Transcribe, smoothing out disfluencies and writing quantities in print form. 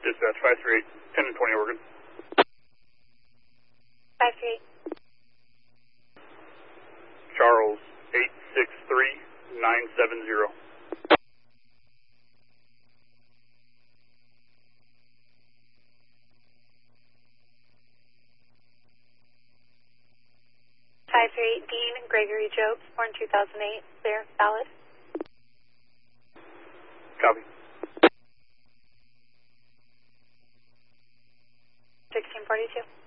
Dispatch 538, 10 and 20 Oregon. 538. Charles 863970. 538 Dean Gregory Jobes, born 2008, clear, valid. Copy. 1642.